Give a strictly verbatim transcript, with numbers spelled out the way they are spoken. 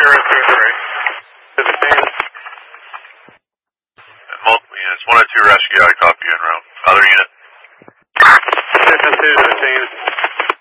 zero two three. To the scene. Multiple units. one oh two rescue, I copy you en route. Other unit? System two to the scene.